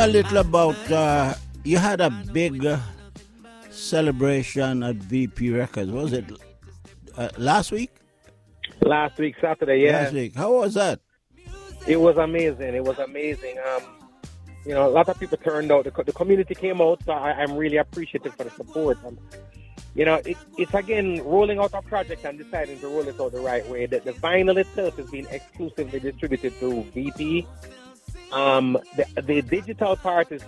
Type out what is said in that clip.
a little about you had a big celebration at VP Records. Was it last week? Last week, Saturday, yeah. Last week. How was that? It was amazing. It was amazing. A lot of people turned out. The community came out, so I'm really appreciative for the support. It's again rolling out a project and deciding to roll it out the right way. The vinyl itself is being exclusively distributed through VP. The digital part is